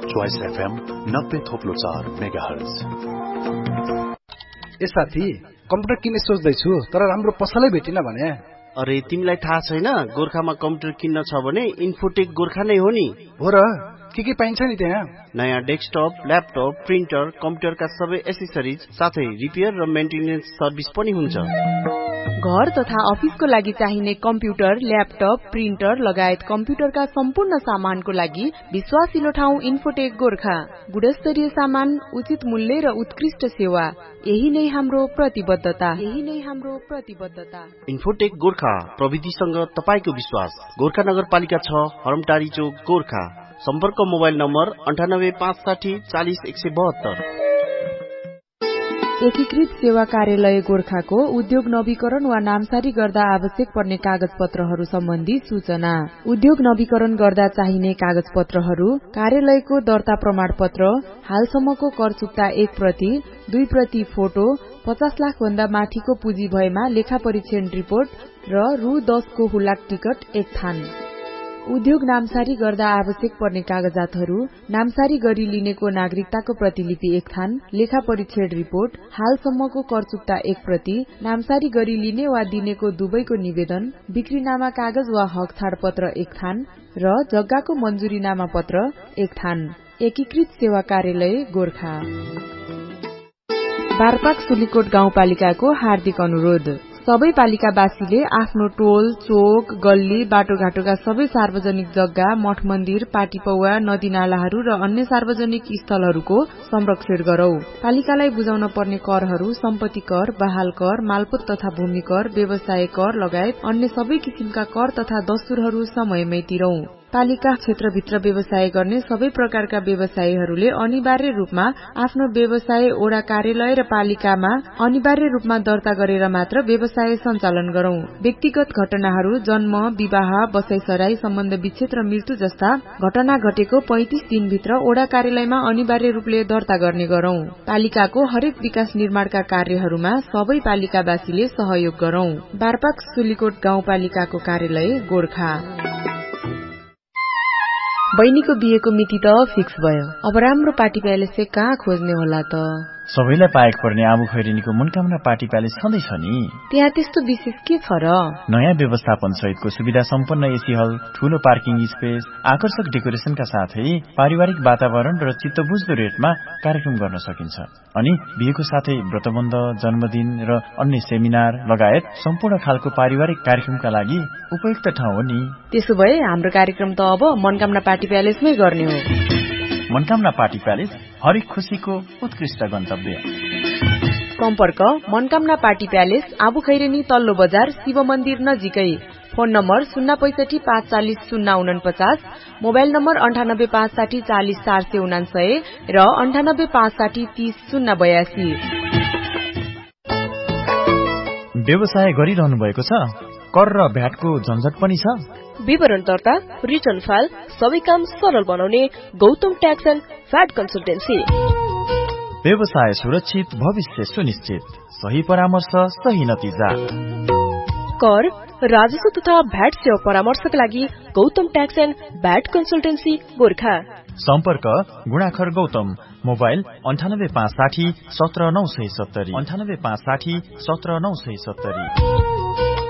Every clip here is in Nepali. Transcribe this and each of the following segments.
Choice FM 90.4 megahertz. ए साथी, कम्प्युटर किन्ने सोच्दैछु तर राम्रो पसलै भेटिन भने। अरे तिमीलाई थाहा छैन, गोर्खामा कम्प्युटर किन्न छ भने इन्फोटेक गोर्खा नै हो नि। हो र, के पाइन्छ नि त्यहाँ? नयाँ डेस्कटप, ल्यापटप, प्रिन्टर, कम्प्युटरका सबै एसेसरिज साथै रिपेयर र मेन्टेनेन्स सर्भिस पनि हुन्छ। घर तथा अफिसको लागि चाहिने कम्प्युटर, ल्यापटप, प्रिन्टर लगायत कम्प्युटरका सम्पूर्ण सामानको लागि विश्वासिलो ठाउँ इन्फोटेक गोर्खा। गुणस्तरीय सामान, उचित मूल्य र उत्कृष्ट सेवा, यही नै हाम्रो प्रतिबद्धता। इन्फोटेक गोर्खा, प्रविधिसँग तपाईको विश्वास। गोर्खा नगरपालिका 6, हरमटारी चोक, गोर्खा। सम्पर्क मोबाइल नम्बर 9856 40 172। एकीकृत सेवा कार्यालय गोर्खाको उद्योग नवीकरण वा नामसारी गर्दा आवश्यक पर्ने कागज पत्रहरू सम्बन्धी सूचना। उद्योग नवीकरण गर्दा चाहिने कागज पत्रहरू: कार्यालयको दर्ता प्रमाण पत्र, हालसम्मको कर चुक्ता 1 प्रति, 2 प्रति फोटो, 50 लाख भन्दा माथिको पुँजी भएमा लेखा परीक्षण रिपोर्ट र रु 10 को हुलाक टिकट 1 थान। उद्योग नामसारी गर्दा आवश्यक पर्ने कागजातहरू: नामसारी गरी लिनेको नागरिकताको प्रतिलिपि 1 थान, लेखा परीक्षण रिपोर्ट, हालसम्मको कर चुक्ता 1 प्रति, नामसारी गरी लिने वा दिनेको दुवैको निवेदन, बिक्रीनामा कागज वा हक छाडपत्र 1 थान र जग्गाको मञ्जुरीनामा पत्र 1 थान। एकीकृत सेवा कार्यालय गोर्खा। बारपाक सुलीकोट गाउँपालिकाको हार्दिक अनुरोध: सबै पालिकावासीले आफ्नो टोल, चोक, गल्ली, बाटोघाटोका सबै सार्वजनिक जग्गा, मठ मन्दिर, पाटी पौवा, नदी नालाहरू र अन्य सार्वजनिक स्थलहरूको संरक्षण गरौं। पालिकालाई बुझाउन पर्ने करहरू सम्पत्ति कर, बहाल कर, मालपोत तथा भूमि कर, व्यवसाय कर लगायत अन्य सबै किसिमका कर तथा दस्तुरहरू समयमै तिरौं। पालिका क्षेत्रभित्र व्यवसाय गर्ने सबै प्रकारका व्यवसायीहरूले अनिवार्य रूपमा आफ्नो व्यवसाय ओडा कार्यालय र पालिकामा अनिवार्य रूपमा दर्ता गरेर मात्र व्यवसाय सञ्चालन गरौं। व्यक्तिगत घटनाहरू, जन्म, विवाह, बसाइसराई, सम्बन्ध विच्छेद र मृत्यु जस्ता घटना घटेको 35 दिनभित्र ओडा कार्यालयमा अनिवार्य रूपले दर्ता गर्ने गरौं। पालिकाको हरेक विकास निर्माणका कार्यहरूमा सबै पालिकावासीले सहयोग गरौं। बारपाक सुलीकोट गाउँपालिकाको कार्यालय गोर्खा। बहिनीको बिहेको मिति त फिक्स भयो, अब राम्रो पार्टी प्यालेस चाहिँ कहाँ खोज्ने होला त? सबैलाई पाएको पर्ने आबु खैरेनीको मनकामना पार्टी प्यालेस छँदैछ नि। त्यहाँ त्यस्तो विशेष के छ र? नयाँ व्यवस्थापन सहितको सुविधा सम्पन्न एसी हल, ठूलो पार्किङ स्पेस, आकर्षक डेकोरेसनका साथै पारिवारिक वातावरण र चित्तबुझ्दो रेटमा कार्यक्रम गर्न सकिन्छ। अनि बिहेको साथै व्रतबन्ध, जन्मदिन र अन्य सेमिनार लगायत सम्पूर्ण खालको पारिवारिक कार्यक्रमका लागि उपयुक्त ठाउँ हो नि। त्यसो भए हाम्रो कार्यक्रम त अब मनकामना पार्टी प्यालेसमै गर्ने हो। मनकामना पार्टी प्यालेस, हरेक खुशीको उत्कृष्ट गन्तव्य। सम्पर्क मनकामना पार्टी प्यालेस, आबु खैरेनी तल्लो बजार, शिव मन्दिर नजिकै। फोन नम्बर 065 540 049, मोबाइल नम्बर 98 560 40 449 र 98 560 30 082। व्यवसाय गरिरहनु भएको छ? कर र भ्याटको झन्झट पनि छ? विवरण दर्ता, रिटर्न फाइल सबै काम सरल बनाउने Gautam tax and VAT consultancy. व्यवसाय सुरक्षित, भविष्य सुनिश्चित, सही परामर्श, सही नतिजा। कर, राजस्व तथा भ्याट सेवा परामर्शका लागि Gautam tax and VAT consultancy Gorkha. सम्पर्क गुणाखर गौतम, मोबाइल 98 560 17 970, 98 560 17 970।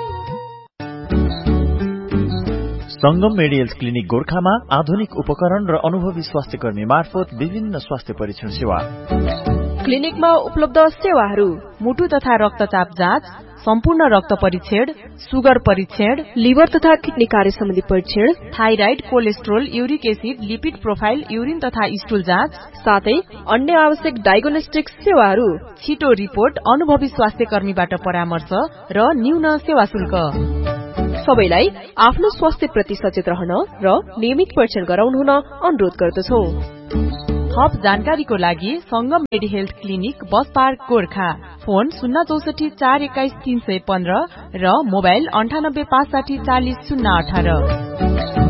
संगम मेडिकल क्लिनिक गोर्खामा आधुनिक उपकरण र अनुभवी स्वास्थ्य कर्मी मार्फत विभिन्न स्वास्थ्य परीक्षण सेवा। क्लिनिकमा उपलब्ध सेवाहरू: मुटु तथा रक्तचाप जाँच, सम्पूर्ण रक्त परीक्षण, सुगर परीक्षण, लिभर तथा किडनी कार्य सम्बन्धी परीक्षण, thyroid, cholesterol, uric acid, lipid profile, urine तथा स्टुल जाँच, साथै अन्य आवश्यक डायग्नोस्टिक सेवाहरू। छिटो रिपोर्ट, अनुभवी स्वास्थ्य कर्मीबाट परामर्श र न्यून सेवा शुल्क। सबैलाई आफ्नो स्वास्थ्य प्रति सचेत रहन र नियमित परीक्षण गराउनु हुन अनुरोध गर्दछौ। थप जानकारीको लागि संगम मेडी health clinic, bus park Gorkha. Phone 064 421 315 र मोबाइल 98 560 40 018।